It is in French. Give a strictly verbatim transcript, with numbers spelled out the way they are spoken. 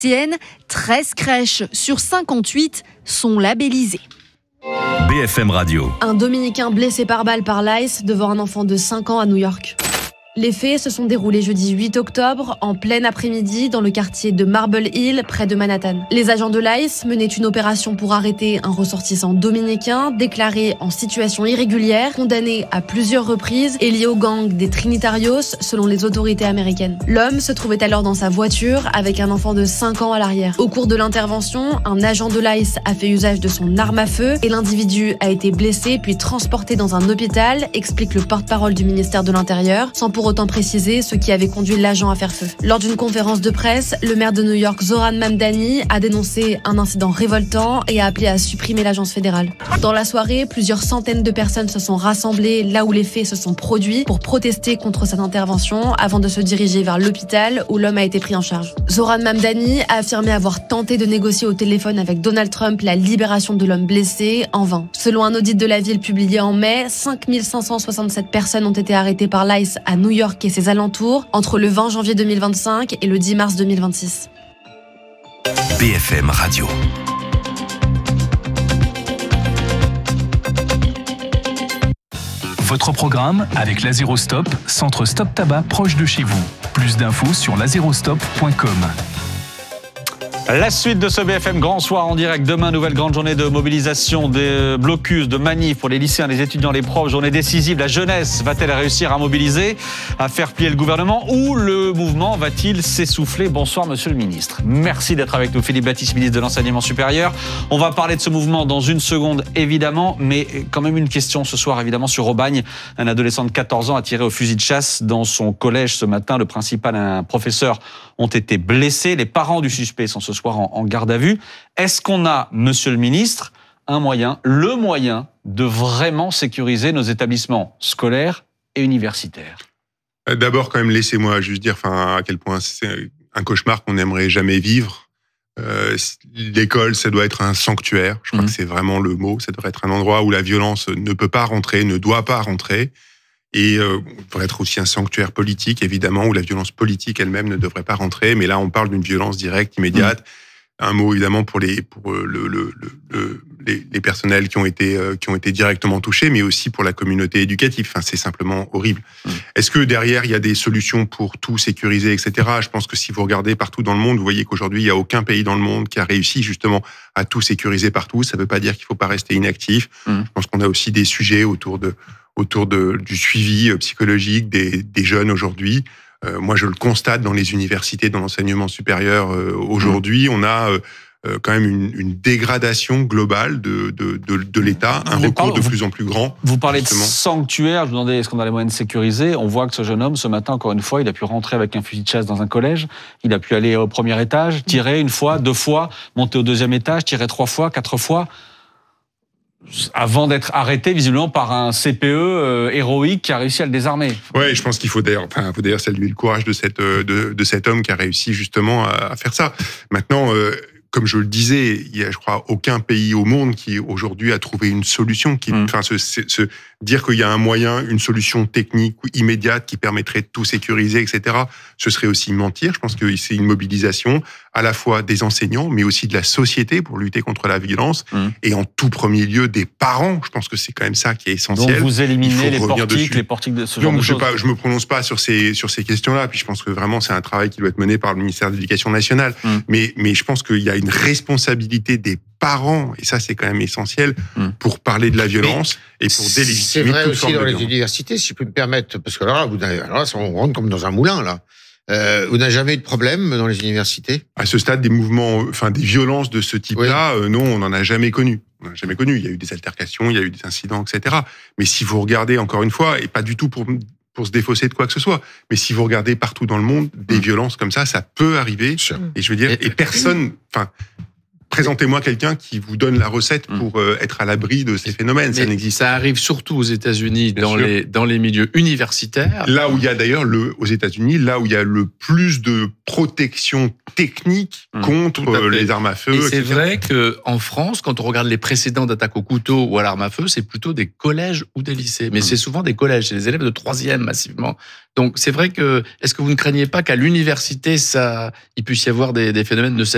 Tienne, treize crèches sur cinquante-huit sont labellisées. B F M Radio. Un Dominicain blessé par balle par l'I C E devant un enfant de cinq ans à New York. Les faits se sont déroulés jeudi huit octobre, en plein après-midi, dans le quartier de Marble Hill, près de Manhattan. Les agents de l'I C E menaient une opération pour arrêter un ressortissant dominicain déclaré en situation irrégulière, condamné à plusieurs reprises et lié au gang des Trinitarios, selon les autorités américaines. L'homme se trouvait alors dans sa voiture avec un enfant de cinq ans à l'arrière. Au cours de l'intervention, un agent de l'I C E a fait usage de son arme à feu et l'individu a été blessé puis transporté dans un hôpital, explique le porte-parole du ministère de l'Intérieur, sans pour autant préciser ce qui avait conduit l'agent à faire feu. Lors d'une conférence de presse, le maire de New York, Zohran Mamdani, a dénoncé un incident révoltant et a appelé à supprimer l'agence fédérale. Dans la soirée, plusieurs centaines de personnes se sont rassemblées là où les faits se sont produits pour protester contre cette intervention avant de se diriger vers l'hôpital où l'homme a été pris en charge. Zohran Mamdani a affirmé avoir tenté de négocier au téléphone avec Donald Trump la libération de l'homme blessé, en vain. Selon un audit de la ville publié en mai, cinq mille cinq cent soixante-sept personnes ont été arrêtées par l'I C E à New York et ses alentours entre le vingt janvier deux mille vingt-cinq et le dix mars deux mille vingt-six. B F M Radio. Votre programme avec Lazerostop, centre stop tabac proche de chez vous. Plus d'infos sur lazerostop point com. La suite de ce B F M Grand Soir en direct. Demain, nouvelle grande journée de mobilisation, des blocus, de manifs pour les lycéens, les étudiants, les profs. Journée décisive. La jeunesse va-t-elle réussir à mobiliser, à faire plier le gouvernement, ou le mouvement va-t-il s'essouffler? Bonsoir, monsieur le ministre. Merci d'être avec nous. Philippe Baptiste, ministre de l'Enseignement supérieur. On va parler de ce mouvement dans une seconde, évidemment, mais quand même une question ce soir, évidemment, sur Aubagne. Un adolescent de quatorze ans a tiré au fusil de chasse dans son collège ce matin. Le principal et un professeur ont été blessés. Les parents du suspect sont ce soir en, en garde à vue. Est-ce qu'on a, monsieur le ministre, un moyen, le moyen de vraiment sécuriser nos établissements scolaires et universitaires? D'abord, quand même, laissez-moi juste dire enfin, à quel point c'est un cauchemar qu'on n'aimerait jamais vivre. Euh, l'école, ça doit être un sanctuaire. Je crois mmh. que c'est vraiment le mot. Ça devrait être un endroit où la violence ne peut pas rentrer, ne doit pas rentrer. Et euh, devrait être aussi un sanctuaire politique, évidemment, où la violence politique elle-même ne devrait pas rentrer. Mais là, on parle d'une violence directe, immédiate. Mmh. Un mot, évidemment, pour les pour le, le, le, le les, les personnels qui ont été euh, qui ont été directement touchés, mais aussi pour la communauté éducative. Enfin, c'est simplement horrible. Mmh. Est-ce que derrière il y a des solutions pour tout sécuriser, et cetera. Je pense que si vous regardez partout dans le monde, vous voyez qu'aujourd'hui il y a aucun pays dans le monde qui a réussi justement à tout sécuriser partout. Ça ne veut pas dire qu'il faut pas rester inactif. Mmh. Je pense qu'on a aussi des sujets autour de autour de, du suivi psychologique des, des jeunes aujourd'hui. Euh, moi, je le constate dans les universités, dans l'enseignement supérieur euh, aujourd'hui. On a euh, quand même une, une dégradation globale de, de, de, de l'État, un recours parle, de plus en plus grand. Vous parlez justement de sanctuaire, je vous demandais est-ce qu'on a les moyens de sécuriser. On voit que ce jeune homme, ce matin, encore une fois, il a pu rentrer avec un fusil de chasse dans un collège, il a pu aller au premier étage, tirer une fois, deux fois, monter au deuxième étage, tirer trois fois, quatre fois, avant d'être arrêté visiblement par un C P E euh, héroïque qui a réussi à le désarmer. Ouais, je pense qu'il faut d'ailleurs, enfin, faut d'ailleurs saluer le courage de cette de, de cet homme qui a réussi justement à, à faire ça. Maintenant, euh, comme je le disais, il y a, je crois, aucun pays au monde qui aujourd'hui a trouvé une solution qui, mmh. enfin, se, se, se dire qu'il y a un moyen, une solution technique immédiate qui permettrait de tout sécuriser, et cetera. Ce serait aussi mentir. Je pense que c'est une mobilisation à la fois des enseignants, mais aussi de la société pour lutter contre la violence, mmh. et en tout premier lieu des parents. Je pense que c'est quand même ça qui est essentiel. Donc vous éliminez les portiques, les portiques de ce genre Donc, de je choses. Pas, je me prononce pas sur ces sur ces questions-là. Puis je pense que vraiment c'est un travail qui doit être mené par le ministère de l'Éducation nationale. Mmh. Mais mais je pense qu'il y a une responsabilité des parents, et ça c'est quand même essentiel, mmh. pour parler de la violence mais et pour délégitimer. C'est vrai toute aussi forme dans de les violence. universités, si je peux me permettre, parce que alors là, vous, alors là on rentre comme dans un moulin là. Euh, vous n'avez jamais eu de problème dans les universités? À ce stade, des mouvements, enfin des violences de ce type-là, oui. euh, non, on n'en a jamais connu. On n'en a jamais connu. Il y a eu des altercations, il y a eu des incidents, et cetera. Mais si vous regardez encore une fois, et pas du tout pour pour se défausser de quoi que ce soit, mais si vous regardez partout dans le monde, des mmh. violences comme ça, ça peut arriver. Sure. Et je veux dire, et, et personne, enfin. Présentez-moi quelqu'un qui vous donne la recette pour euh, être à l'abri de ces phénomènes. Mais ça n'existe. Ça arrive surtout aux États-Unis, dans les, dans les milieux universitaires. Là où il y a d'ailleurs, le, aux États-Unis, là où il y a le plus de protection technique mmh, contre les armes à feu. Et c'est et cetera. Vrai qu'en France, quand on regarde les précédents d'attaques au couteau ou à l'arme à feu, c'est plutôt des collèges ou des lycées. Mais mmh. c'est souvent des collèges, c'est des élèves de troisième massivement. Donc c'est vrai que, est-ce que vous ne craignez pas qu'à l'université, ça, il puisse y avoir des, des phénomènes de cette